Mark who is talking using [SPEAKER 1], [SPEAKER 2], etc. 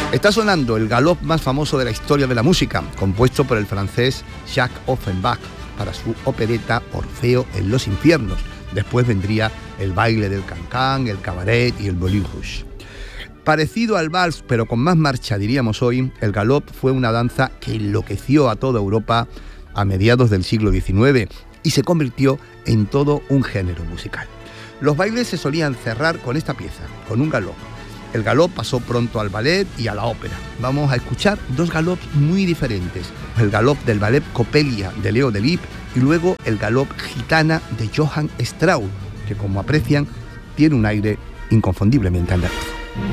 [SPEAKER 1] Está sonando el galop más famoso de la historia de la música, compuesto por el francés Jacques Offenbach para su opereta Orfeo en los infiernos. Después vendría el baile del cancán, el cabaret y el volée rouge. Parecido al vals, pero con más marcha, diríamos hoy, el galop fue una danza que enloqueció a toda Europa a mediados del siglo XIX y se convirtió en todo un género musical. Los bailes se solían cerrar con esta pieza, con un galop. El galop pasó pronto al ballet y a la ópera. Vamos a escuchar dos galops muy diferentes. El galop del ballet Coppelia de Leo Delibes y luego el galop Gitana de Johann Strauss, que como aprecian tiene un aire inconfundiblemente andaluz.